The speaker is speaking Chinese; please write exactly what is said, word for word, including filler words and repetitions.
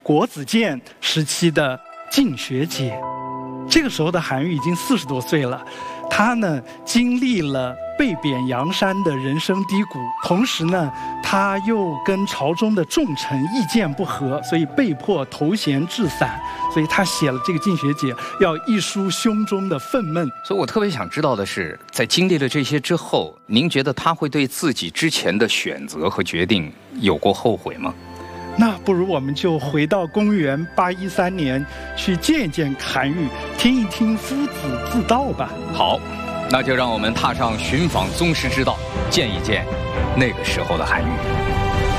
国子监时期的进学姐。这个时候的韩愈已经四十多岁了，他呢经历了被贬阳山的人生低谷，同时呢他又跟朝中的重臣意见不合，所以被迫投衔致散，所以他写了这个《进学解》，要一抒胸中的愤懑。 所以我特别想知道的是，在经历了这些之后，您觉得他会对自己之前的选择和决定有过后悔吗？ 那不如我们就回到公元八一三年，去见一见韩愈，听一听夫子自道吧。 好，那就让我们踏上寻访宗师之道，见一见那个时候的韩愈。